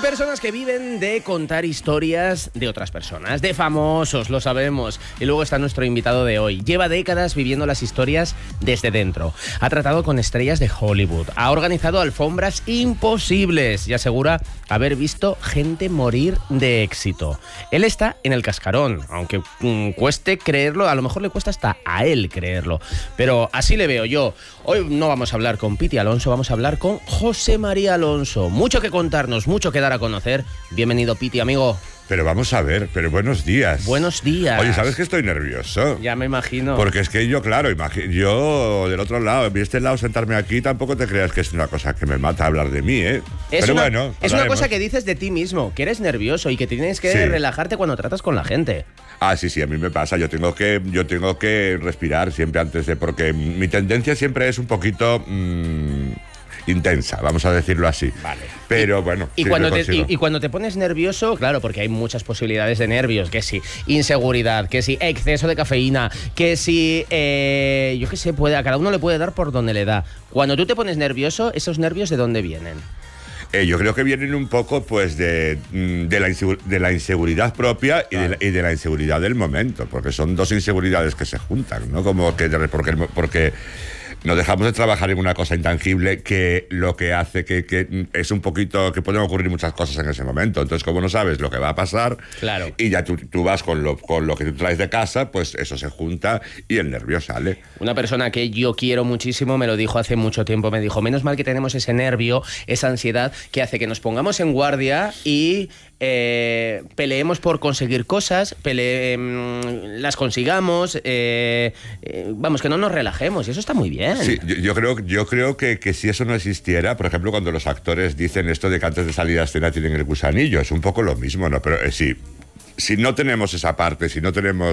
personas que viven de contar historias de otras personas, de famosos, lo sabemos. Y luego está nuestro invitado de hoy. Lleva décadas viviendo las historias desde dentro. Ha tratado con estrellas de Hollywood. Ha organizado alfombras imposibles y asegura haber visto gente morir de éxito. Él está en el cascarón, aunque cueste creerlo, a lo mejor le cuesta hasta a él creerlo. Pero así le veo yo. Hoy no vamos a hablar con Piti Alonso, vamos a hablar con José María Alonso. Mucho que contarnos, mucho que dar a conocer. Bienvenido, Piti, amigo. Pero vamos a ver, pero buenos días. Buenos días. Oye, ¿sabes que estoy nervioso? Ya me imagino. Porque es que yo, claro, yo del otro lado, de este lado sentarme aquí, tampoco te creas que es una cosa que me mata hablar de mí, ¿eh? Pero bueno, es una cosa que dices de ti mismo, que eres nervioso y que tienes que relajarte cuando tratas con la gente. Ah, sí, a mí me pasa. Yo tengo que respirar siempre antes de... Porque mi tendencia siempre es un poquito... intensa, vamos a decirlo así. Vale. Pero bueno. Y, cuando te pones nervioso, claro, porque hay muchas posibilidades de nervios, que si inseguridad, que si exceso de cafeína, que si, yo qué sé, a cada uno le puede dar por donde le da. Cuando tú te pones nervioso, ¿esos nervios de dónde vienen? Yo creo que vienen un poco pues de la inseguridad propia y de la inseguridad del momento, porque son dos inseguridades que se juntan, ¿no? Como que porque nos dejamos de trabajar en una cosa intangible que lo que hace que es un poquito, que pueden ocurrir muchas cosas en ese momento. Entonces, como no sabes lo que va a pasar, claro, y ya tú vas con lo que tú traes de casa, pues eso se junta y el nervio sale. Una persona que yo quiero muchísimo me lo dijo hace mucho tiempo, me dijo, menos mal que tenemos ese nervio, esa ansiedad que hace que nos pongamos en guardia y peleemos por conseguir cosas, las consigamos, vamos, que no nos relajemos, y eso está muy bien. Sí, yo creo que si eso no existiera, por ejemplo, cuando los actores dicen esto de que antes de salir a escena tienen el gusanillo, es un poco lo mismo, ¿no? Pero sí. Si no tenemos esa parte, si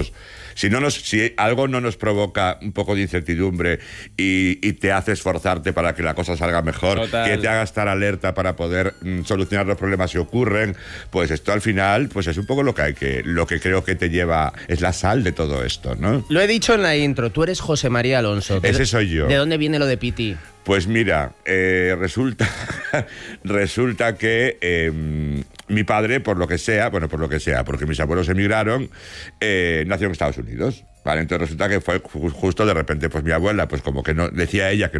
algo no nos provoca un poco de incertidumbre y te hace esforzarte para que la cosa salga mejor, total, que te haga estar alerta para poder solucionar los problemas si ocurren, pues esto al final pues es un poco lo que creo que te lleva, es la sal de todo esto, ¿no? Lo he dicho en la intro, tú eres José María Alonso. Ese soy yo. ¿De dónde viene lo de Piti? Pues mira, resulta que mi padre, por lo que sea, porque mis abuelos emigraron, nació en Estados Unidos, ¿vale? Entonces resulta que fue justo de repente, pues mi abuela, pues como que no, decía ella que